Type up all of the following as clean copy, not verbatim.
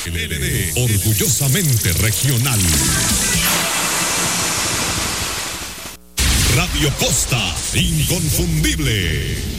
LD, orgullosamente regional. Radio Costa, inconfundible.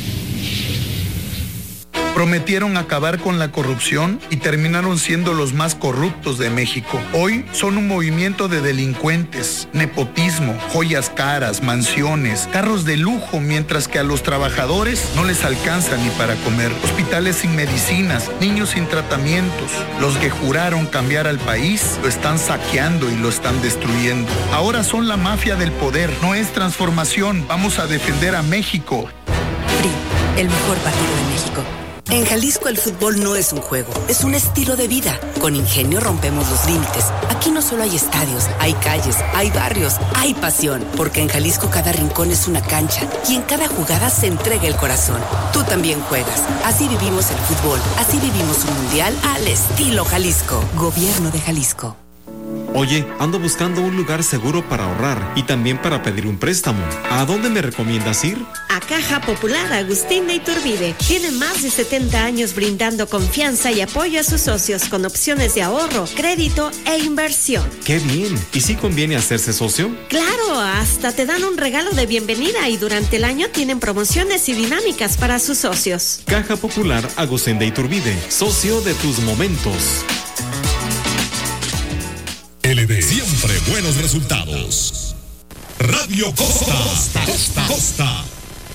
Prometieron acabar con la corrupción y terminaron siendo los más corruptos de México. Hoy son un movimiento de delincuentes, nepotismo, joyas caras, mansiones, carros de lujo, mientras que a los trabajadores no les alcanza ni para comer. Hospitales sin medicinas, niños sin tratamientos. Los que juraron cambiar al país lo están saqueando y lo están destruyendo. Ahora son la mafia del poder, no es transformación. Vamos a defender a México. PRI, el mejor partido de México. En Jalisco el fútbol no es un juego, es un estilo de vida. Con Ingenio rompemos los límites. Aquí no solo hay estadios, hay calles, hay barrios, hay pasión. Porque en Jalisco cada rincón es una cancha y en cada jugada se entrega el corazón. Tú también juegas. Así vivimos el fútbol, así vivimos un mundial al estilo Jalisco. Gobierno de Jalisco. Oye, ando buscando un lugar seguro para ahorrar y también para pedir un préstamo. ¿A dónde me recomiendas ir? A Caja Popular Agustín de Iturbide. Tiene más de 70 años brindando confianza y apoyo a sus socios con opciones de ahorro, crédito e inversión. ¡Qué bien! ¿Y si conviene hacerse socio? Claro, hasta te dan un regalo de bienvenida y durante el año tienen promociones y dinámicas para sus socios. Caja Popular Agustín de Iturbide, socio de tus momentos. LD, siempre buenos resultados. Radio Costa, Costa.